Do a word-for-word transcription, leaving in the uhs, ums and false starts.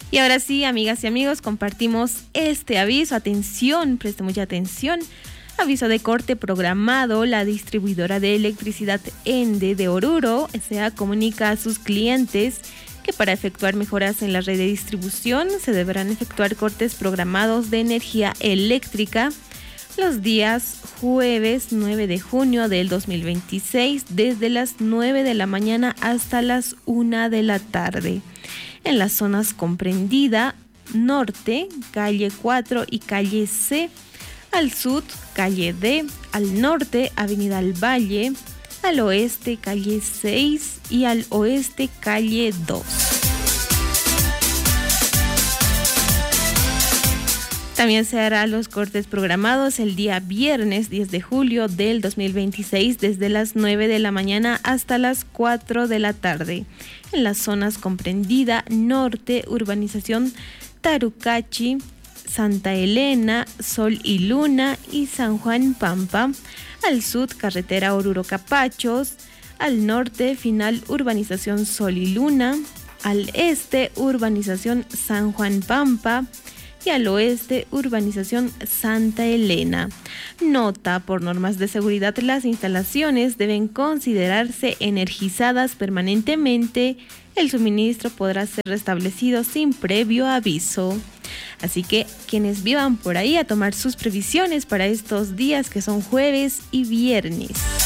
Y ahora sí, amigas y amigos, compartimos este aviso. Atención, preste mucha atención. Aviso de corte programado. La distribuidora de electricidad ENDE de Oruro S A comunica a sus clientes que para efectuar mejoras en la red de distribución se deberán efectuar cortes programados de energía eléctrica los días jueves nueve de junio del dos mil veintiséis desde las nueve de la mañana hasta las una de la tarde. En las zonas comprendida norte, calle cuatro y calle C, al sur, calle D, al norte, avenida al Valle, al oeste, calle seis y al oeste, calle dos. También se harán los cortes programados el día viernes diez de julio del dos mil veintiséis desde las nueve de la mañana hasta las cuatro de la tarde. En las zonas comprendida norte, urbanización Tarucachi, Santa Elena, Sol y Luna y San Juan Pampa. Al sur, carretera Oruro Capachos. Al norte, final urbanización Sol y Luna. Al este, urbanización San Juan Pampa. Y al oeste, urbanización Santa Elena. Nota: por normas de seguridad, las instalaciones deben considerarse energizadas permanentemente. El suministro podrá ser restablecido sin previo aviso. Así que quienes vivan por ahí, a tomar sus previsiones para estos días que son jueves y viernes.